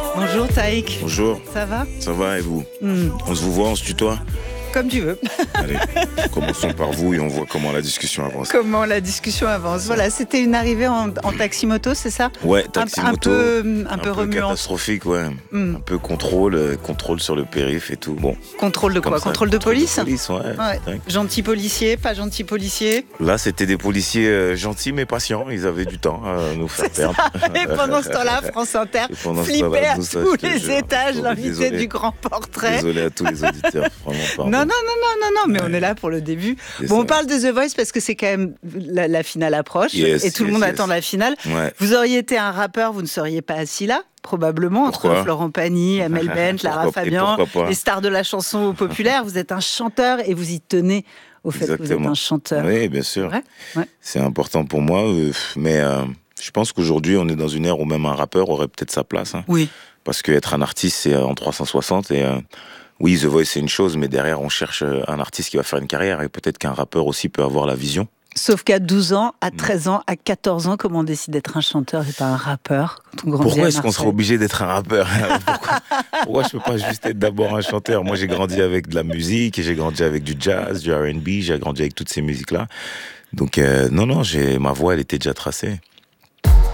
Bonjour Taïk. Bonjour. Ça va? Ça va et vous? On se vous voit, on se tutoie? Comme tu veux. Allez, commençons par vous et on voit comment la discussion avance. Comment la discussion avance. Voilà, c'était une arrivée en taxi-moto, c'est ça? Ouais, taxi-moto. Un peu remuante. Catastrophique, ouais. Un peu contrôle sur le périph' et tout. Bon. Contrôle de quoi? Contrôle de police? Ouais. Gentil policier, pas gentil policier? Là, c'était des policiers gentils mais patients. Ils avaient du temps à nous faire perdre. Et pendant ce temps-là, France Inter flippait à tous les étages l'invité du grand portrait. Désolé à tous les auditeurs, vraiment, pardon. Non, mais on est là pour le début. Bon, on parle de The Voice parce que c'est quand même la finale approche et tout le monde attend la finale. Ouais. Vous auriez été un rappeur, vous ne seriez pas assis là, probablement, entre Florent Pagny, Amel Bent, Lara Fabian, les stars de la chanson populaire. Vous êtes un chanteur et vous y tenez au fait que vous êtes un chanteur. Oui, bien sûr. Ouais. C'est important pour moi, mais je pense qu'aujourd'hui, on est dans une ère où même un rappeur aurait peut-être sa place. Hein. Oui. Parce qu'être un artiste, c'est en 360 et... Oui, The Voice, c'est une chose, mais derrière, on cherche un artiste qui va faire une carrière. Et peut-être qu'un rappeur aussi peut avoir la vision. Sauf qu'à 12 ans, à 13 ans, à 14 ans, comment on décide d'être un chanteur et pas un rappeur quand on grandit Pourquoi à est-ce qu'on serait obligé d'être un rappeur? Pourquoi je peux pas juste être d'abord un chanteur? Moi, j'ai grandi avec de la musique, et j'ai grandi avec du jazz, du R&B, j'ai grandi avec toutes ces musiques-là. Donc, non, ma voix, elle était déjà tracée.